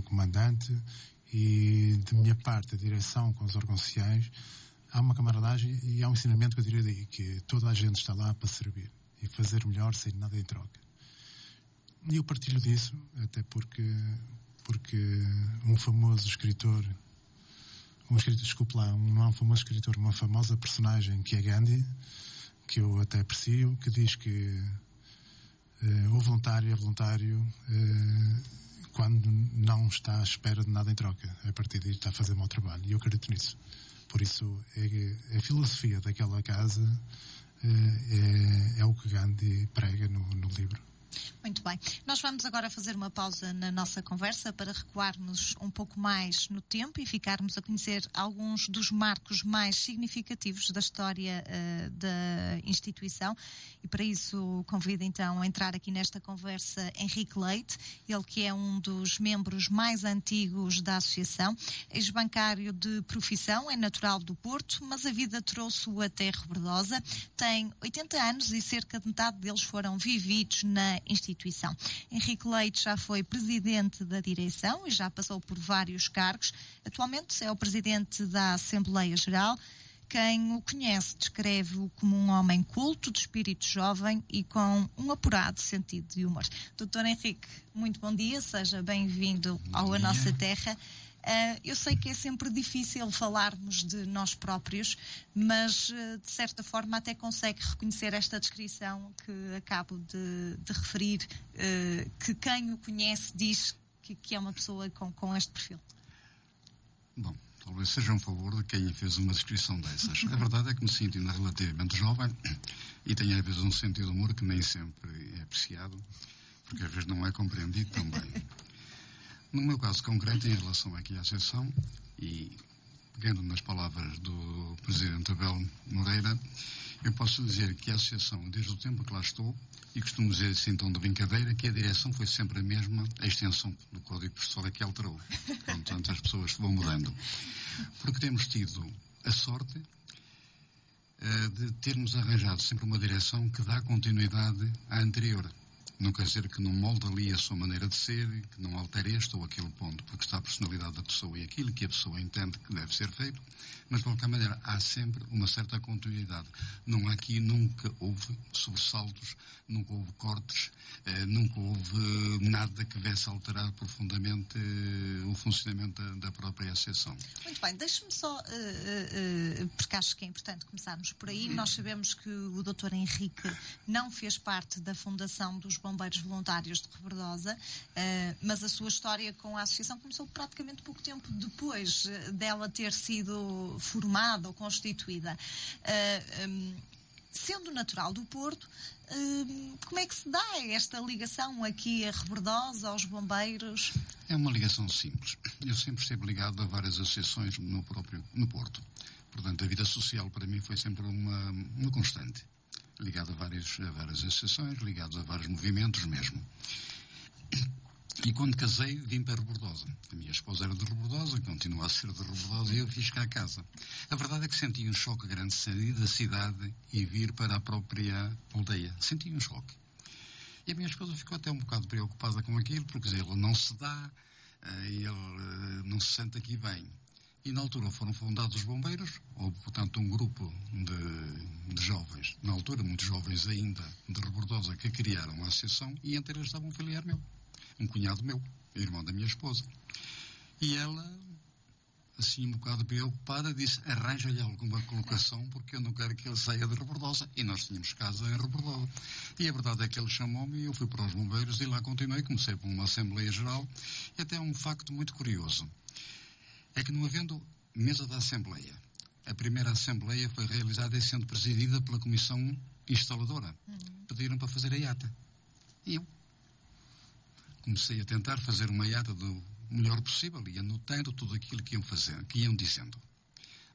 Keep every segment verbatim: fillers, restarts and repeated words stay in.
comandante, e de minha parte, a direção com os órgãos sociais, há uma camaradagem e há um ensinamento que eu diria daí, que toda a gente está lá para servir e fazer melhor sem nada em troca. E eu partilho disso, até porque, porque um famoso escritor, um escritor, desculpe lá, um, não é um famoso escritor, uma famosa personagem que é Gandhi, que eu até aprecio, que diz que uh, o voluntário é voluntário uh, quando não está à espera de nada em troca. A partir daí está a fazer mau trabalho. E eu acredito nisso. Por isso, é, a filosofia daquela casa uh, é, é o que Gandhi prega no, no livro. Muito bem. Nós vamos agora fazer uma pausa na nossa conversa para recuarmos um pouco mais no tempo e ficarmos a conhecer alguns dos marcos mais significativos da história uh, da instituição. E para isso convido então a entrar aqui nesta conversa Henrique Leite, ele que é um dos membros mais antigos da associação, ex-bancário de profissão, é natural do Porto, mas a vida trouxe-o até Rebordosa. Tem oitenta anos e cerca de metade deles foram vividos na instituição. Henrique Leite já foi presidente da direção e já passou por vários cargos. Atualmente é o presidente da Assembleia Geral. Quem o conhece descreve-o como um homem culto, de espírito jovem e com um apurado sentido de humor. doutor Henrique, muito bom dia, seja bem-vindo ao A Nossa Terra. Uh, eu sei que é sempre difícil falarmos de nós próprios, mas uh, de certa forma até consegue reconhecer esta descrição que acabo de, de referir, uh, que quem o conhece diz que, que é uma pessoa com, com este perfil. Bom, talvez seja um favor de quem fez uma descrição dessas. A verdade é que me sinto ainda relativamente jovem e tenho às vezes um sentido de humor que nem sempre é apreciado, porque às vezes não é compreendido também. No meu caso concreto, em relação aqui à associação, e pegando nas palavras do presidente Abel Moreira, eu posso dizer que a associação, desde o tempo que lá estou, e costumo dizer assim em tom de brincadeira, que a direção foi sempre a mesma, a extensão do código postal é que alterou. Portanto, as pessoas vão mudando. Porque temos tido a sorte uh, de termos arranjado sempre uma direção que dá continuidade à anterior. Não quer dizer que não molde ali a sua maneira de ser, que não altere este ou aquele ponto, porque está a personalidade da pessoa e aquilo que a pessoa entende que deve ser feito, mas de qualquer maneira há sempre uma certa continuidade. Não há aqui, nunca houve sobressaltos, nunca houve cortes, eh, nunca houve nada que viesse a alterar profundamente eh, o funcionamento da, da própria associação. Muito bem, deixe-me só, uh, uh, uh, porque acho que é importante começarmos por aí. Nós sabemos que o doutor Henrique não fez parte da fundação dos Bombeiros Voluntários de Rebordosa, uh, mas a sua história com a associação começou praticamente pouco tempo depois uh, dela ter sido formada ou constituída. Uh, um, sendo natural do Porto, uh, como é que se dá esta ligação aqui a Rebordosa, aos bombeiros? É uma ligação simples. Eu sempre estive ligado a várias associações no próprio no Porto. Portanto, a vida social para mim foi sempre uma, uma constante. Ligado a várias, a várias associações, ligados a vários movimentos mesmo. E quando casei, vim para Rebordosa. A minha esposa era de Rebordosa, continua a ser de Rebordosa, e eu fiz cá a casa. A verdade é que senti um choque grande sair da cidade e vir para a própria aldeia. Senti um choque. E a minha esposa ficou até um bocado preocupada com aquilo, porque ele não se dá, ele não se sente aqui bem. E na altura foram fundados os bombeiros, houve, portanto, um grupo de, de jovens, na altura muito jovens ainda, de Rebordosa, que criaram a associação, e entre eles estava um familiar meu, um cunhado meu, irmão da minha esposa. E ela, assim um bocado preocupada, disse, arranja-lhe alguma colocação, porque eu não quero que ele saia de Rebordosa. E nós tínhamos casa em Rebordosa. E a verdade é que ele chamou-me e eu fui para os bombeiros e lá continuei, comecei por uma Assembleia Geral, e até um facto muito curioso. É que não havendo mesa da Assembleia, a primeira Assembleia foi realizada e sendo presidida pela Comissão Instaladora. Uhum. Pediram para fazer a I A T A. E eu comecei a tentar fazer uma I A T A do melhor possível e anotando tudo aquilo que iam fazer, que iam dizendo.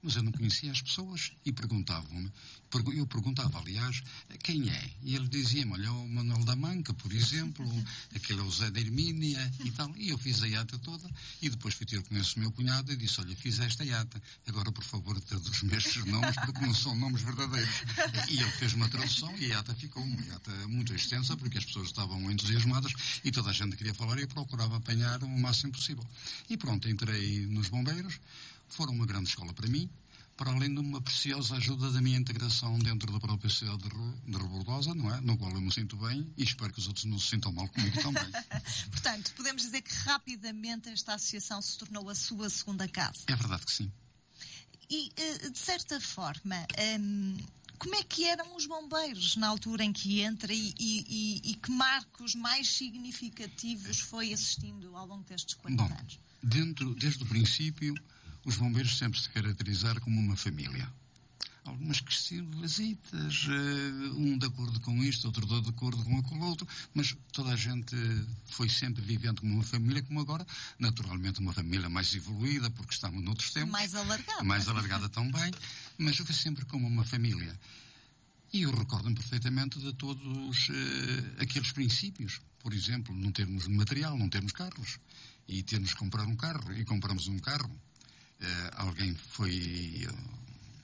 mas eu não conhecia as pessoas e perguntavam-me, eu perguntava, aliás, quem é? E ele dizia-me, olha, o Manuel da Manca, por exemplo, aquele é o Zé da Hermínia e tal. E eu fiz a ata toda e depois fui ter com esse meu cunhado e disse, olha, fiz esta ata. Agora, por favor, traduz-me estes nomes, porque não são nomes verdadeiros. E ele fez uma tradução e a ata ficou uma ata muito extensa, porque as pessoas estavam entusiasmadas e toda a gente queria falar e eu procurava apanhar o máximo possível. E pronto, entrei nos bombeiros, foram uma grande escola para mim, para além de uma preciosa ajuda da minha integração dentro da própria cidade de Rebordosa, não é? No qual eu me sinto bem e espero que os outros não se sintam mal comigo também. Portanto, podemos dizer que rapidamente esta associação se tornou a sua segunda casa. É verdade que sim. E, de certa forma, hum, como é que eram os bombeiros na altura em que entra e, e, e, e que marcos mais significativos foi assistindo ao longo destes quarenta Bom, anos? Dentro, desde o princípio, os bombeiros sempre se caracterizaram como uma família. Algumas questõesitas, um de acordo com isto, outro de acordo com aquele outro, mas toda a gente foi sempre vivendo como uma família, como agora, naturalmente uma família mais evoluída, porque estamos noutros tempos. Mais alargada. Mais alargada também, mas foi sempre como uma família. E eu recordo-me perfeitamente de todos uh, aqueles princípios. Por exemplo, não termos material, não termos carros. E termos que comprar um carro, e compramos um carro. Uh, alguém foi uh,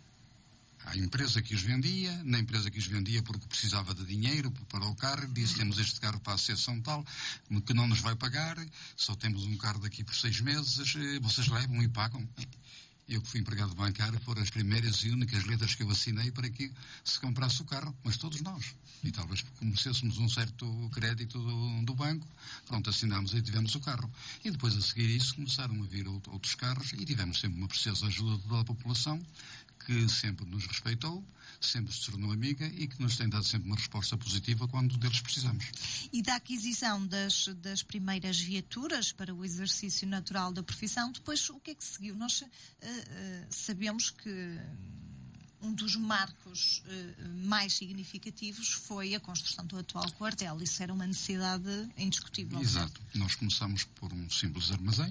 à empresa que os vendia, na empresa que os vendia porque precisava de dinheiro para o carro, disse, temos este carro para a associação tal, que não nos vai pagar, só temos um carro daqui por seis meses, uh, vocês levam e pagam. Eu que fui empregado bancário, foram as primeiras e únicas letras que eu assinei para que se comprasse o carro, mas todos nós. E talvez conhecêssemos um certo crédito do, do banco, pronto, assinámos e tivemos o carro. E depois a seguir isso começaram a vir outros carros e tivemos sempre uma preciosa ajuda da população que sempre nos respeitou, sempre se tornou amiga e que nos tem dado sempre uma resposta positiva quando deles precisamos. E da aquisição das, das primeiras viaturas para o exercício natural da profissão, depois o que é que seguiu? Nós uh, uh, sabemos que um dos marcos uh, mais significativos foi a construção do atual quartel. Isso era uma necessidade indiscutível. Exato. Nós começamos por um simples armazém,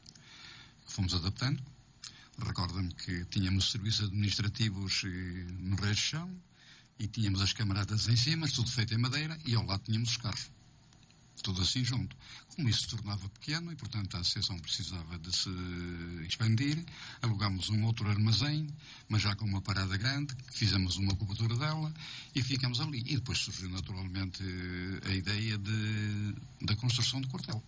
que fomos adaptando. Recordo-me que tínhamos serviços administrativos no resto do chão e tínhamos as camaradas em cima, tudo feito em madeira, e ao lado tínhamos os carros. Tudo assim junto. Como isso se tornava pequeno e, portanto, a associação precisava de se expandir, alugámos um outro armazém, mas já com uma parada grande, fizemos uma cobertura dela e ficamos ali. E depois surgiu naturalmente a ideia de, da construção do quartel.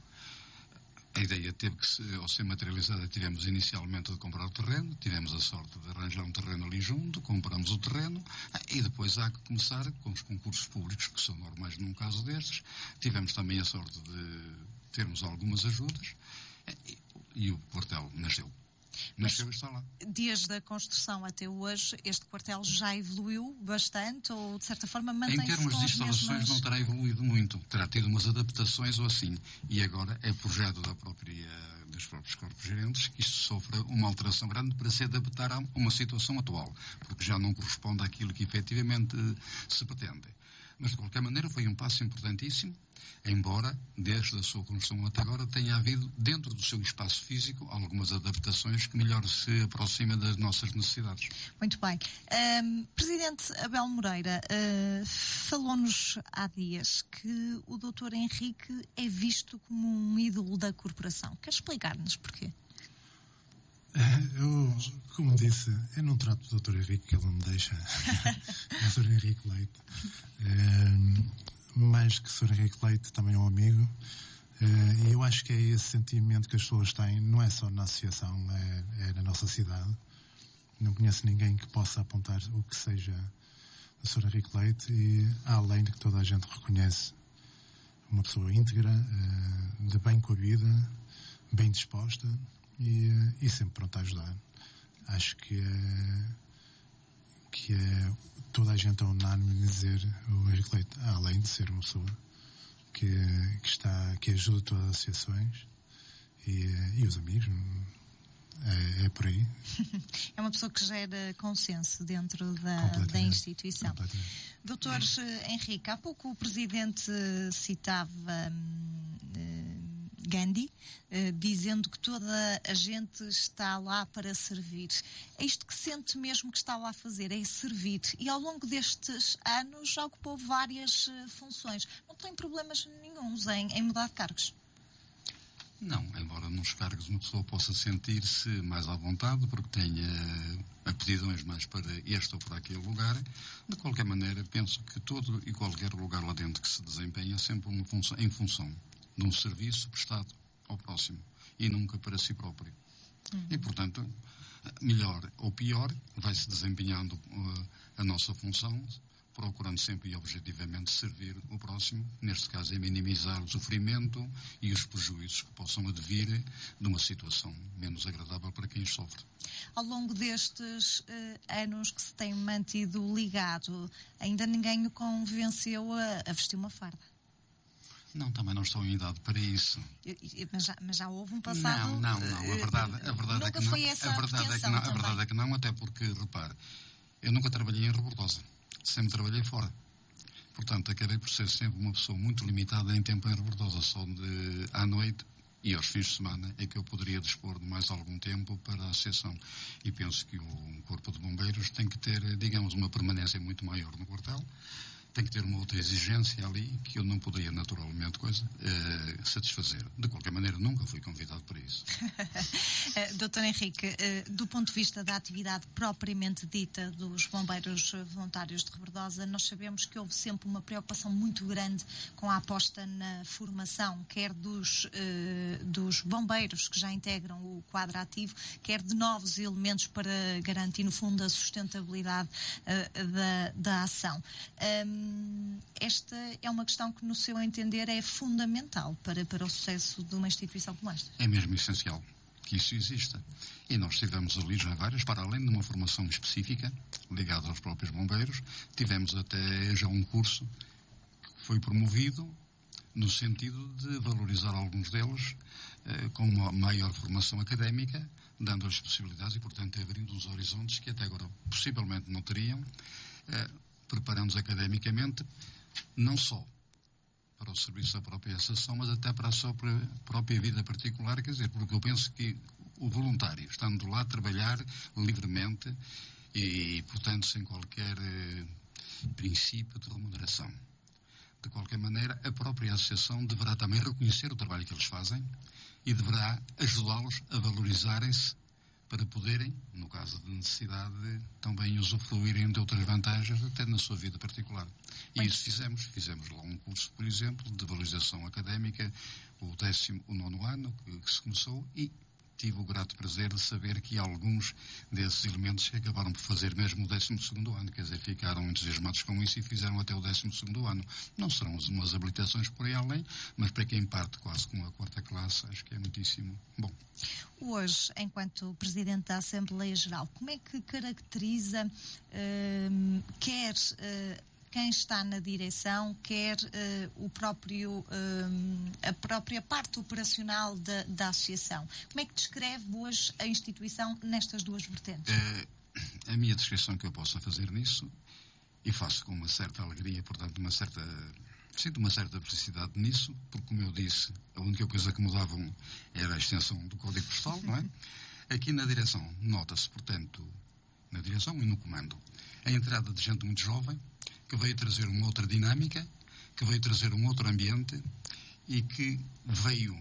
A ideia teve que, se, ao ser materializada, tivemos inicialmente de comprar o terreno, tivemos a sorte de arranjar um terreno ali junto, compramos o terreno e depois há que começar com os concursos públicos, que são normais num caso destes. Tivemos também a sorte de termos algumas ajudas e, e o quartel nasceu. Nasceu e está lá. Desde a construção até hoje, este quartel já evoluiu bastante ou, de certa forma, mantém-se Em termos de instalações mesmas... não terá evoluído muito. Terá tido umas adaptações ou assim. E agora é projeto da própria, dos próprios corpos gerentes que isto sofra uma alteração grande para se adaptar a uma situação atual. Porque já não corresponde àquilo que efetivamente se pretende. Mas, de qualquer maneira, foi um passo importantíssimo, embora, desde a sua construção até agora, tenha havido, dentro do seu espaço físico, algumas adaptações que melhor se aproximam das nossas necessidades. Muito bem. Um, Presidente Abel Moreira, uh, falou-nos há dias que o doutor Henrique é visto como um ídolo da corporação. Quer explicar-nos porquê? Eu, como disse, eu não trato do doutor Henrique, que ele não me deixa. doutor Henrique Leite. É, mais que o doutor Henrique Leite, também é um amigo. E é, eu acho que é esse sentimento que as pessoas têm, não é só na associação, é, é na nossa cidade. Não conheço ninguém que possa apontar o que seja o doutor Henrique Leite, e além de que toda a gente reconhece uma pessoa íntegra, é, de bem com a vida, bem disposta. E, e sempre pronto a ajudar. Acho que é, que é toda a gente é unânime em dizer o Henrique Leite, além de ser uma pessoa que, que, está, que ajuda todas as associações e, e os amigos, é, é por aí. É uma pessoa que gera consenso dentro da, da instituição. doutor Henrique, há pouco o Presidente citava hum, Gandhi, uh, dizendo que toda a gente está lá para servir. É isto que sente mesmo que está lá a fazer, é servir. E ao longo destes anos já ocupou várias uh, funções. Não tem problemas nenhuns em, em mudar de cargos? Não, embora nos cargos uma pessoa possa sentir-se mais à vontade, porque tenha aptidões mais para este ou para aquele lugar, de qualquer maneira, penso que todo e qualquer lugar lá dentro que se desempenha é sempre uma função, em função de um serviço prestado ao próximo e nunca para si próprio. Uhum. E, portanto, melhor ou pior, vai-se desempenhando uh, a nossa função, procurando sempre e objetivamente servir o próximo, neste caso é minimizar o sofrimento e os prejuízos que possam advir de uma situação menos agradável para quem sofre. Ao longo destes uh, anos que se tem mantido ligado, ainda ninguém o convenceu a, a vestir uma farda? Não, também não estou em idade para isso. Mas já, mas já houve um passado... Não, não, não. A verdade, a verdade é que não. Foi essa a verdade é que não, a verdade é que não, até porque, repare, eu nunca trabalhei em Rebordosa. Sempre trabalhei fora. Portanto, acabei por ser sempre uma pessoa muito limitada em tempo em Rebordosa. Só de à noite e aos fins de semana é que eu poderia dispor de mais algum tempo para a associação. E penso que o Corpo de Bombeiros tem que ter, digamos, uma permanência muito maior no quartel. Tem que ter uma outra exigência ali que eu não poderia naturalmente coisa, uh, satisfazer. De qualquer maneira, nunca fui convidado para isso. doutor Henrique, uh, do ponto de vista da atividade propriamente dita dos bombeiros voluntários de Rebordosa, nós sabemos que houve sempre uma preocupação muito grande com a aposta na formação, quer dos, uh, dos bombeiros que já integram o quadro ativo, quer de novos elementos para garantir, no fundo, a sustentabilidade uh, da, da ação. Um, Esta é uma questão que, no seu entender, é fundamental para, para o sucesso de uma instituição como esta. É mesmo essencial que isso exista. E nós tivemos ali já várias, para além de uma formação específica ligada aos próprios bombeiros, tivemos até já um curso que foi promovido no sentido de valorizar alguns deles eh, com uma maior formação académica, dando-lhes possibilidades e, portanto, abrindo os horizontes que até agora possivelmente não teriam, eh, preparando-nos academicamente, não só para o serviço da própria associação, mas até para a sua própria vida particular, quer dizer, porque eu penso que o voluntário, estando lá a trabalhar livremente e, portanto, sem qualquer eh, princípio de remuneração, de qualquer maneira, a própria associação deverá também reconhecer o trabalho que eles fazem e deverá ajudá-los a valorizarem-se para poderem, no caso de necessidade, também usufruírem de outras vantagens, até na sua vida particular. E isso fizemos. Fizemos lá um curso, por exemplo, de valorização académica, o décimo, o nono ano, que, que se começou, e tive o grato prazer de saber que alguns desses elementos acabaram por fazer mesmo o décimo segundo ano, quer dizer, ficaram entusiasmados com isso e fizeram até o décimo segundo ano. Não serão umas habilitações por aí além, mas para quem parte quase com a quarta classe, acho que é muitíssimo bom. Hoje, enquanto Presidente da Assembleia Geral, como é que caracteriza uh, quer uh, quem está na direção, quer uh, o próprio, uh, a própria parte operacional da, da associação? Como é que descreve hoje a instituição nestas duas vertentes? É, a minha descrição que eu possa fazer nisso, e faço com uma certa alegria, portanto, uma certa... Sinto uma certa felicidade nisso, porque, como eu disse, a única coisa que mudavam era a extensão do código postal, não é? Aqui na direção, nota-se, portanto, na direção e no comando, a entrada de gente muito jovem, que veio trazer uma outra dinâmica, que veio trazer um outro ambiente e que veio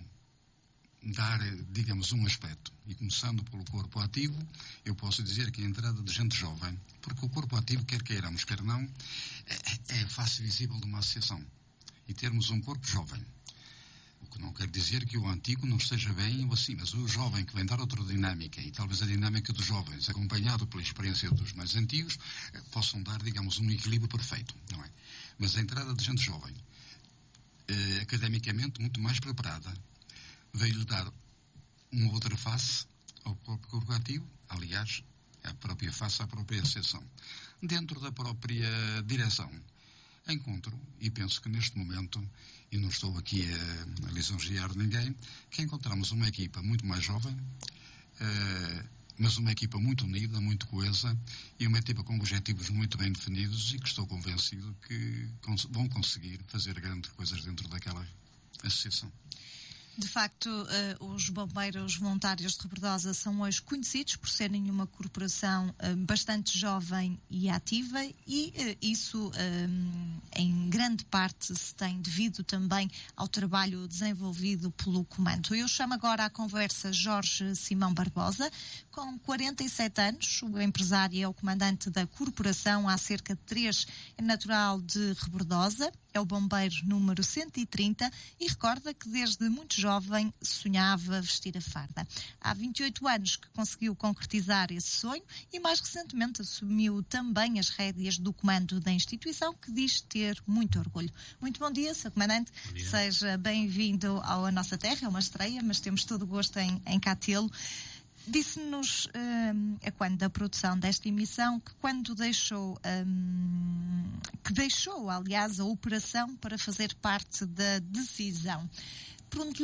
dar, digamos, um aspecto. E começando pelo corpo ativo, eu posso dizer que a entrada de gente jovem, porque o corpo ativo, quer queiramos, quer não, é, é face visível de uma associação. E termos um corpo jovem, o que não quer dizer que o antigo não esteja bem ou assim, mas o jovem que vem dar outra dinâmica, e talvez a dinâmica dos jovens, acompanhado pela experiência dos mais antigos, possam dar, digamos, um equilíbrio perfeito, não é? Mas a entrada de gente jovem, eh, academicamente muito mais preparada, veio-lhe dar uma outra face ao próprio corpo ativo, aliás, a própria face à própria associação. Dentro da própria direção, encontro, e penso que neste momento, e não estou aqui a, a lisonjear ninguém, que encontramos uma equipa muito mais jovem, uh, mas uma equipa muito unida, muito coesa, e uma equipa com objetivos muito bem definidos, e que estou convencido que cons- vão conseguir fazer grandes coisas dentro daquela associação. De facto, uh, os bombeiros voluntários de Rebordosa são hoje conhecidos por serem uma corporação uh, bastante jovem e ativa, e uh, isso um, em grande parte se tem devido também ao trabalho desenvolvido pelo comando. Eu chamo agora à conversa Jorge Simão Barbosa, com quarenta e sete anos, o empresário é o comandante da corporação há cerca de três, é natural de Rebordosa, é o bombeiro número cento e trinta e recorda que desde muito jovem sonhava vestir a farda. Há vinte e oito anos que conseguiu concretizar esse sonho e mais recentemente assumiu também as rédeas do comando da instituição, que diz ter muito orgulho. Muito bom dia, senhor Comandante. Seja bem-vindo à nossa terra, é uma estreia, mas temos todo o gosto em, em cá tê-lo. Disse-nos, um, a quando da produção desta emissão, que quando deixou, um, que deixou, aliás, a operação para fazer parte da decisão. Pergunto-lhe